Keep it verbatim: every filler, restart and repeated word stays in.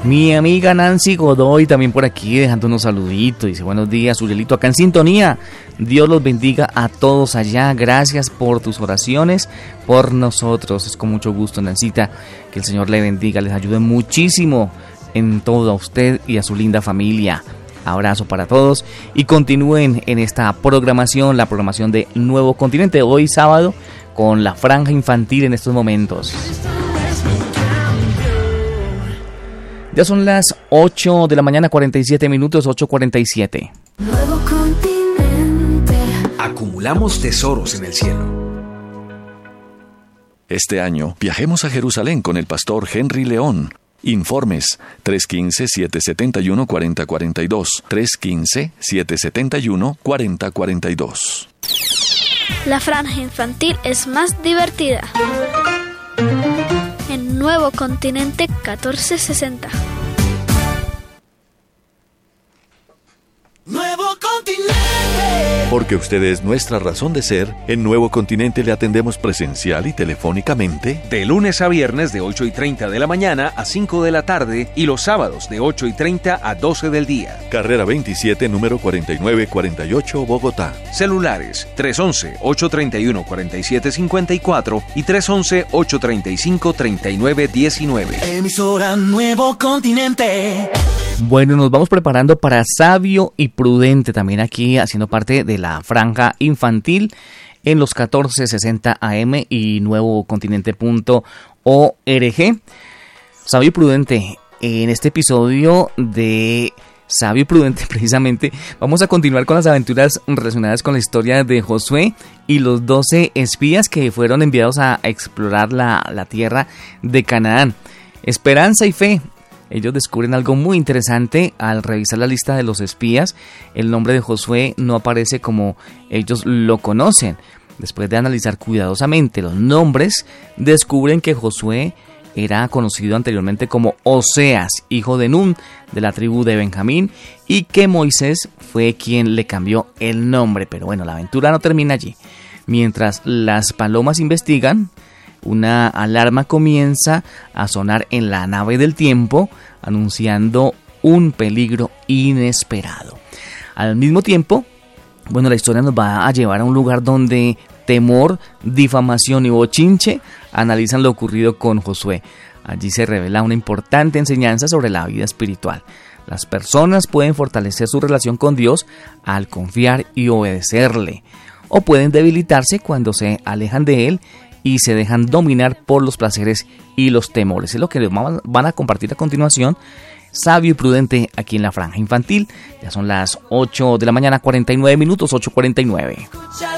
Mi amiga Nancy Godoy también por aquí dejando unos saluditos. Dice buenos días, Urielito, acá en sintonía. Dios los bendiga a todos allá. Gracias por tus oraciones, por nosotros. Es con mucho gusto, Nancita. Que el Señor le bendiga, les ayude muchísimo en todo a usted y a su linda familia. Abrazo para todos y continúen en esta programación, la programación de Nuevo Continente. Hoy sábado con la franja infantil en estos momentos. Ya son las ocho de la mañana, cuarenta y siete minutos, ocho cuarenta y siete. Nuevo Continente. Acumulamos tesoros en el cielo. Este año viajemos a Jerusalén con el pastor Henry León. Informes tres uno cinco, siete siete uno, cuatro cero cuatro dos, tres uno cinco, siete siete uno, cuatro cero cuatro dos. La franja infantil es más divertida. En Nuevo Continente catorce sesenta. Nuevo Continente. Porque usted es nuestra razón de ser, en Nuevo Continente le atendemos presencial y telefónicamente. De lunes a viernes de ocho y treinta de la mañana a cinco de la tarde y los sábados de ocho y treinta a doce del día. Carrera veintisiete, número cuarenta y nueve cuarenta y ocho, Bogotá. Celulares tres once, ocho treinta y uno, cuarenta y siete cincuenta y cuatro y tres once, ocho treinta y cinco, treinta y nueve diecinueve. Emisora Nuevo Continente. Bueno, nos vamos preparando para Sabio y Prudente, también aquí haciendo parte de la franja infantil en los catorce sesenta A M y nuevo continente punto org. Sabio y Prudente, en este episodio de Sabio y Prudente precisamente vamos a continuar con las aventuras relacionadas con la historia de Josué y los doce espías que fueron enviados a explorar la, la tierra de Canaán. Esperanza y fe. Ellos descubren algo muy interesante al revisar la lista de los espías. El nombre de Josué no aparece como ellos lo conocen. Después de analizar cuidadosamente los nombres, descubren que Josué era conocido anteriormente como Oseas, hijo de Nun, de la tribu de Benjamín, y que Moisés fue quien le cambió el nombre. Pero bueno, la aventura no termina allí. Mientras las palomas investigan, una alarma comienza a sonar en la nave del tiempo, anunciando un peligro inesperado. Al mismo tiempo, bueno, la historia nos va a llevar a un lugar donde temor, difamación y bochinche analizan lo ocurrido con Josué. Allí se revela una importante enseñanza sobre la vida espiritual. Las personas pueden fortalecer su relación con Dios al confiar y obedecerle, o pueden debilitarse cuando se alejan de Él y se dejan dominar por los placeres y los temores. Es lo que les van a compartir a continuación, Sabio y Prudente, aquí en la franja infantil. Ya son las ocho de la mañana, cuarenta y nueve minutos, ocho cuarenta y nueve. Escucha